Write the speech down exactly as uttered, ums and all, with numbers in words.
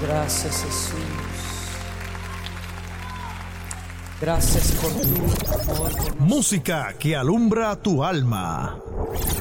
Gracias, Jesús. Gracias por tu amor. Por Música que alumbra tu alma.